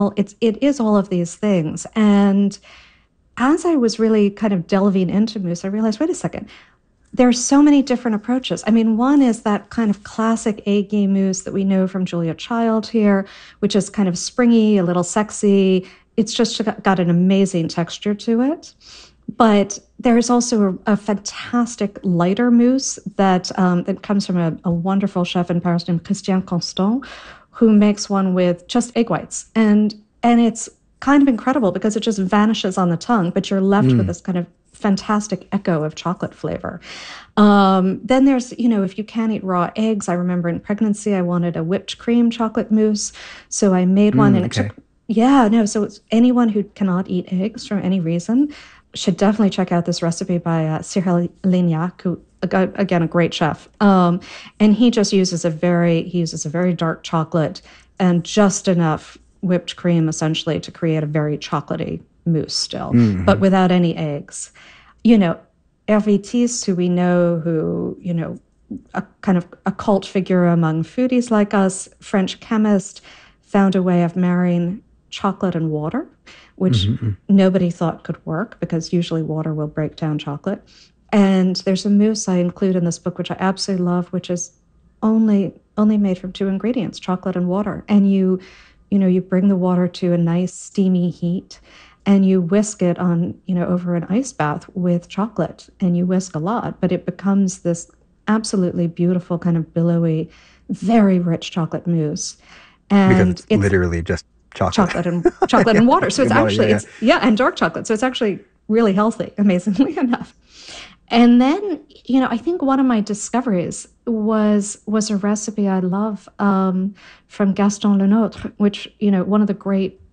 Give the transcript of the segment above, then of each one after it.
Well, it is all of these things. And as I was really kind of delving into mousse, I realized, wait a second, there's so many different approaches. I mean, one is that kind of classic aiguille mousse that we know from Julia Child here, which is kind of springy, a little sexy. It's just got an amazing texture to it. But there's also a fantastic lighter mousse that comes from a wonderful chef in Paris named Christian Constant, who makes one with just egg whites. And it's kind of incredible because it just vanishes on the tongue, but you're left with this kind of fantastic echo of chocolate flavor. Then there's, if you can't eat raw eggs, I remember in pregnancy, I wanted a whipped cream chocolate mousse. So I made one and Okay. so it's anyone who cannot eat eggs for any reason should definitely check out this recipe by Cyril Lignac, who, again, a great chef. And he just uses a very dark chocolate and just enough whipped cream, essentially, to create a very chocolatey mousse still, but without any eggs. Hervé Tisse, who we know, a kind of a cult figure among foodies like us, French chemist, found a way of marrying chocolate and water, which nobody thought could work because usually water will break down chocolate. And there's a mousse I include in this book, which I absolutely love, which is only made from two ingredients, chocolate and water. And you bring the water to a nice steamy heat and you whisk it over an ice bath with chocolate, and you whisk a lot, but it becomes this absolutely beautiful kind of billowy, very rich chocolate mousse. Because And it's literally just chocolate. chocolate and water. So it's Water, actually, and dark chocolate. So it's actually really healthy, amazingly enough. And then, I think one of my discoveries was a recipe I love from Gaston Lenôtre, which, one of the great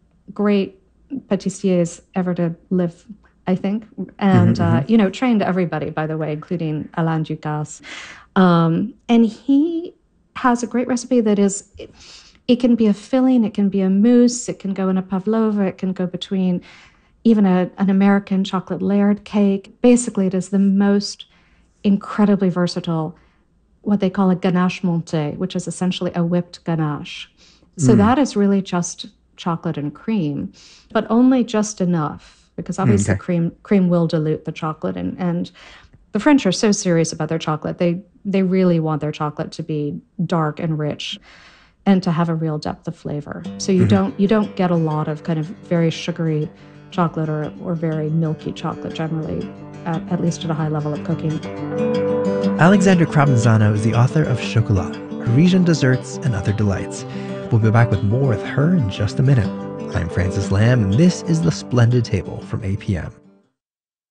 pâtissiers ever to live, I think. And, trained everybody, by the way, including Alain Ducasse. And he has a great recipe that is, it can be a filling, it can be a mousse, it can go in a pavlova, it can go between even an American chocolate layered cake. Basically, it is the most incredibly versatile, what they call a ganache montée, which is essentially a whipped ganache. So that is really just chocolate and cream, but only just enough, because obviously cream will dilute the chocolate. And the French are so serious about their chocolate. They really want their chocolate to be dark and rich and to have a real depth of flavor. So you don't get a lot of kind of very sugary chocolate or very milky chocolate generally, at least at a high level of cooking. Alexandra Cravanzano is the author of Chocolat, Parisian Desserts and Other Delights. We'll be back with more with her in just a minute. I'm Francis Lam, and this is The Splendid Table from APM.